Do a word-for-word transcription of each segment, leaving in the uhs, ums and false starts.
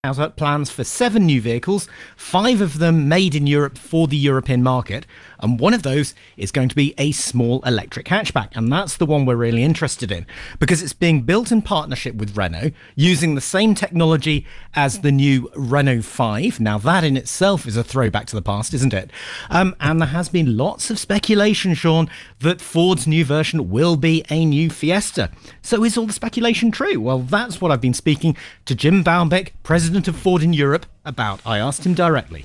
out plans for seven new vehicles, five of them made in Europe for the European market, and one of those is going to be a small electric hatchback, and that's the one we're really interested in, because it's being built in partnership with Renault, using the same technology as the new Renault five. Now, that in itself is a throwback to the past, isn't it? Um, and there has been lots of speculation, Sean, that Ford's new version will be a new Fiesta. So is all the speculation true? Well, that's what I've been speaking to Jim Baumbach, President of Ford in Europe, about. I asked him directly.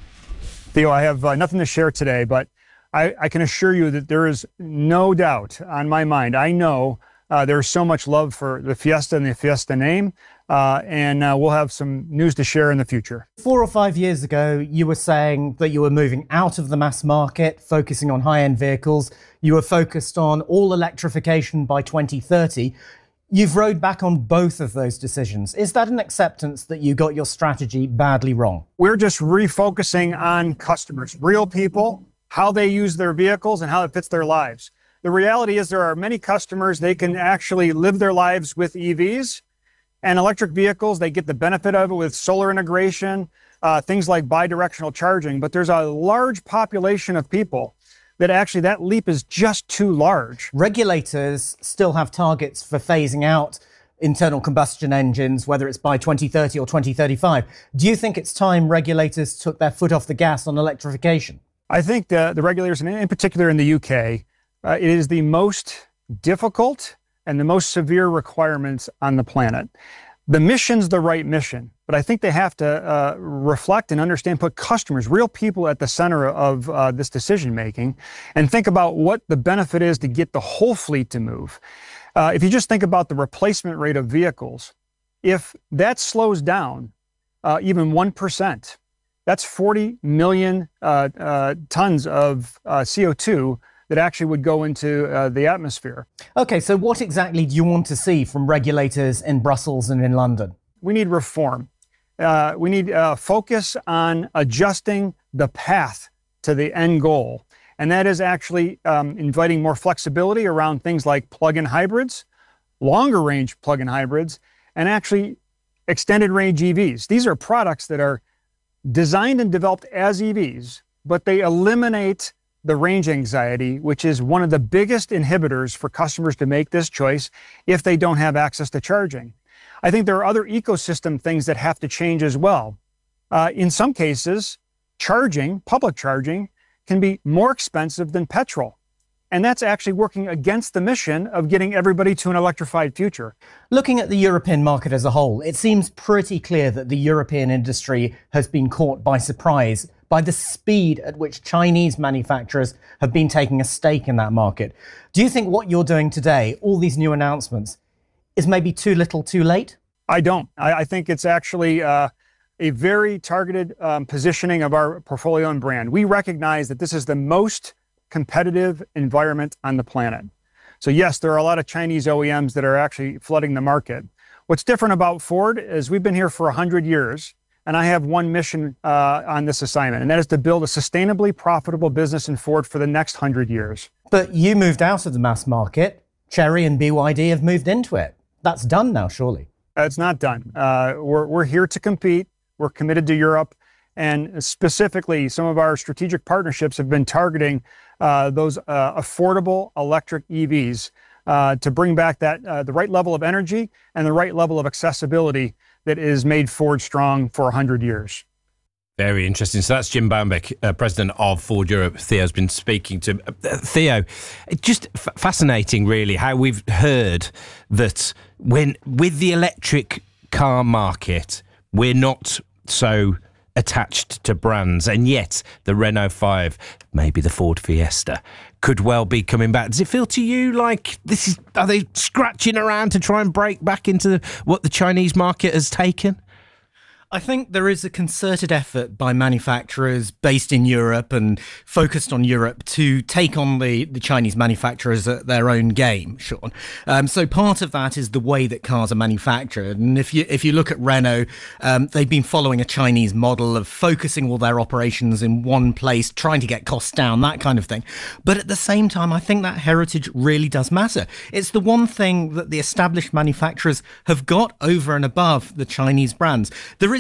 Theo, I have uh, nothing to share today, but I, I can assure you that there is no doubt on my mind. I know uh, there's so much love for the Fiesta and the Fiesta name, uh, and uh, we'll have some news to share in the future. Four or five years ago, you were saying that you were moving out of the mass market, focusing on high-end vehicles. You were focused on all electrification by twenty thirty. You've rode back on both of those decisions. Is that an acceptance that you got your strategy badly wrong? We're just refocusing on customers, real people, how they use their vehicles and how it fits their lives. The reality is there are many customers, they can actually live their lives with E Vs and electric vehicles. They get the benefit of it with solar integration, uh, things like bi-directional charging, but there's a large population of people that actually that leap is just too large. Regulators still have targets for phasing out internal combustion engines, whether it's by twenty thirty or twenty thirty-five. Do you think it's time regulators took their foot off the gas on electrification? I think the, the regulators, and in particular in the U K, uh, it is the most difficult and the most severe requirements on the planet. The mission's the right mission, but I think they have to uh, reflect and understand, put customers, real people at the center of uh, this decision making, and think about what the benefit is to get the whole fleet to move. Uh, if you just think about the replacement rate of vehicles, if that slows down uh, even one percent, that's forty million uh, uh, tons of uh, C O two that actually would go into uh, the atmosphere. Okay, so what exactly do you want to see from regulators in Brussels and in London? We need reform. Uh, we need uh, focus on adjusting the path to the end goal. And that is actually um, inviting more flexibility around things like plug-in hybrids, longer range plug-in hybrids, and actually extended range E Vs. These are products that are designed and developed as E Vs, but they eliminate the range anxiety, which is one of the biggest inhibitors for customers to make this choice if they don't have access to charging. I think there are other ecosystem things that have to change as well. Uh, in some cases, charging, public charging, can be more expensive than petrol. And that's actually working against the mission of getting everybody to an electrified future. Looking at the European market as a whole, it seems pretty clear that the European industry has been caught by surprise by the speed at which Chinese manufacturers have been taking a stake in that market. Do you think what you're doing today, all these new announcements, is maybe too little too late? I don't. I, I think it's actually uh, a very targeted um, positioning of our portfolio and brand. We recognize that this is the most competitive environment on the planet. So yes, there are a lot of Chinese O E Ms that are actually flooding the market. What's different about Ford is we've been here for one hundred years, and I have one mission uh, on this assignment, and that is to build a sustainably profitable business in Ford for the next one hundred years. But you moved out of the mass market. Chery and B Y D have moved into it. That's done now, surely. It's not done. Uh, we're, we're here to compete. We're committed to Europe. And specifically, some of our strategic partnerships have been targeting uh, those uh, affordable electric E Vs uh, to bring back that uh, the right level of energy and the right level of accessibility that is made Ford strong for one hundred years. Very interesting. So that's Jim Baumbach, uh, president of Ford Europe. Theo's been speaking to. Uh, Theo, just f- fascinating, really, how we've heard that when with the electric car market, we're not so attached to brands, and yet the Renault five, maybe the Ford Fiesta, could well be coming back. Does it feel to you like this is? Are they scratching around to try and break back into the, what the Chinese market has taken? I think there is a concerted effort by manufacturers based in Europe and focused on Europe to take on the, the Chinese manufacturers at their own game, Sean. Um, so part of that is the way that cars are manufactured. And if you if you look at Renault, um, they've been following a Chinese model of focusing all their operations in one place, trying to get costs down, that kind of thing. But at the same time, I think that heritage really does matter. It's the one thing that the established manufacturers have got over and above the Chinese brands. There